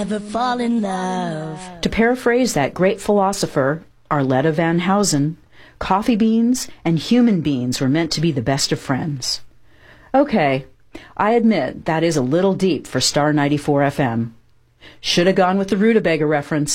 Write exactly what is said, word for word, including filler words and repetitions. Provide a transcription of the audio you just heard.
Never fall in love. To paraphrase that great philosopher, Arletta Van Housen, coffee beans and human beings were meant to be the best of friends. Okay, I admit that is a little deep for Star ninety-four F M. Should have gone with the Rutabaga reference.